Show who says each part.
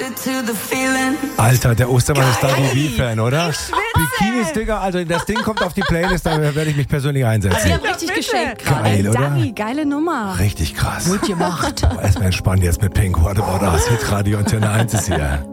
Speaker 1: Alter, der Ostermann ist da wie-Fan, oder? Bikinis, Digga, also das Ding kommt auf die Playlist, da werde ich mich persönlich einsetzen.
Speaker 2: Sie haben richtig geschenkt.
Speaker 1: Geil, oder?
Speaker 2: Dani, geile Nummer.
Speaker 1: Richtig krass.
Speaker 2: Gut gemacht.
Speaker 1: Erstmal entspannen jetzt mit Pink. What about us? Hitradio Antenne 1 ist hier.